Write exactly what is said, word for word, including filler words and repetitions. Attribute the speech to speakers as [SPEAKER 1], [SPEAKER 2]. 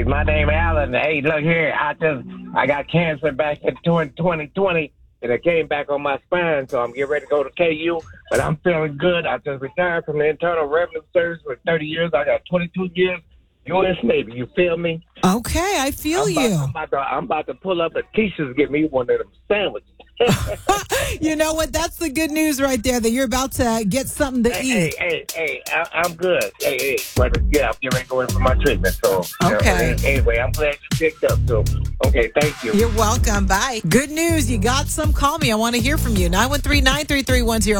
[SPEAKER 1] Hey, my name Alan. Hey, look here. I just I got cancer back in twenty twenty, and it came back on my spine, so I'm getting ready to go to K U. But I'm feeling good. I just retired from the Internal Revenue Service for thirty years. I got twenty-two years U S Navy. You feel me?
[SPEAKER 2] Okay, I feel
[SPEAKER 1] I'm
[SPEAKER 2] you.
[SPEAKER 1] About, I'm, about to, I'm about to pull up at Keisha's and get me one of them sandwiches.
[SPEAKER 2] You know what? That's the good news right there, that you're about to get something to
[SPEAKER 1] hey,
[SPEAKER 2] eat.
[SPEAKER 1] Hey, hey, hey, I, I'm good. Hey, hey, but yeah, I'm getting ready to go in for my treatment. So,
[SPEAKER 2] okay.
[SPEAKER 1] You know, anyway, I'm glad you picked up. So, okay, thank you.
[SPEAKER 2] You're welcome. Bye. Good news. You got some. Call me. I want to hear from you. nine one three, nine three three, one zero